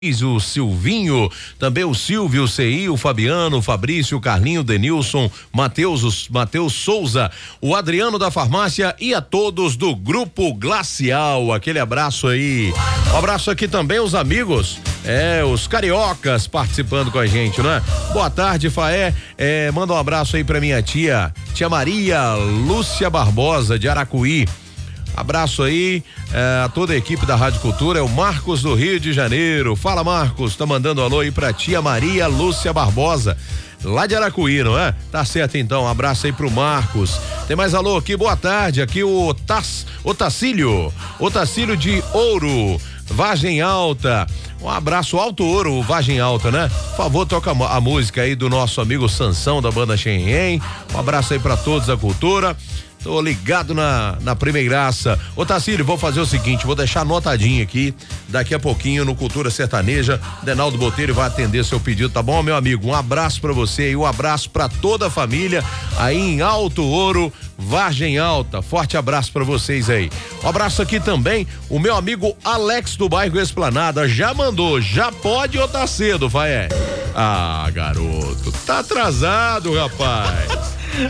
o Silvinho, também o Silvio, o CI, o Fabiano, o Fabrício, o Carlinho, o Denilson, Matheus Souza, o Adriano da farmácia e a todos do Grupo Glacial. Aquele abraço aí. Um abraço aqui também os amigos, os cariocas participando com a gente, né? Boa tarde, Faé. Manda um abraço aí pra minha tia Maria Lúcia Barbosa de Aracuí. Abraço aí a toda a equipe da Rádio Cultura, é o Marcos do Rio de Janeiro. Fala, Marcos, tá mandando um alô aí pra tia Maria Lúcia Barbosa, lá de Aracuí, não é? Tá certo então, um abraço aí pro Marcos. Tem mais alô aqui, boa tarde, aqui o Tacílio de Ouro, Vargem Alta. Um abraço, Alto Ouro, Vargem Alta, né? Por favor, toca a música aí do nosso amigo Sansão da banda Xenhen. Um abraço aí pra todos da cultura. Tô ligado na primeiraça. Ô Tacílio, vou fazer o seguinte, vou deixar anotadinho aqui, daqui a pouquinho no Cultura Sertaneja, Denaldo Botelho vai atender seu pedido, tá bom, meu amigo? Um abraço pra você e um abraço pra toda a família aí em Alto Ouro, Vargem Alta. Forte abraço pra vocês aí. Um abraço aqui também, o meu amigo Alex do bairro Esplanada, já mandou, já pode ou tá cedo, vai? Ah, garoto, tá atrasado, rapaz.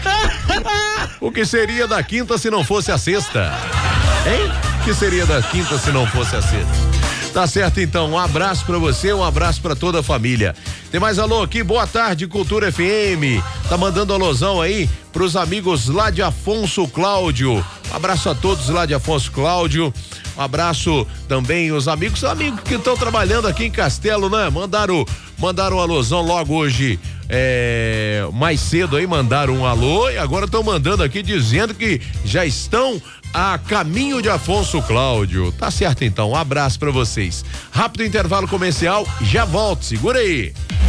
O que seria da quinta se não fosse a sexta? Hein? O que seria da quinta se não fosse a sexta? Tá certo então, um abraço pra você, um abraço pra toda a família. Tem mais alô aqui, boa tarde, Cultura FM. Tá mandando alôzão aí pros amigos lá de Afonso Cláudio. Um abraço a todos lá de Afonso Cláudio. Um abraço também os amigos que estão trabalhando aqui em Castelo, né? Mandaram um alôzão logo hoje, mais cedo aí, mandaram um alô e agora estão mandando aqui dizendo que já estão a caminho de Afonso Cláudio. Tá certo então, um abraço pra vocês. Rápido intervalo comercial, já volto, segura aí.